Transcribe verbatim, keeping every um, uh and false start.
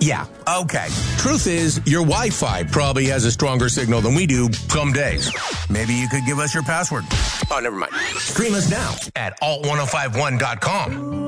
Yeah. Okay. Truth is, your Wi-Fi probably has a stronger signal than we do some days. Maybe you could give us your password. Oh, never mind. Stream us now at alt ten fifty-one dot com.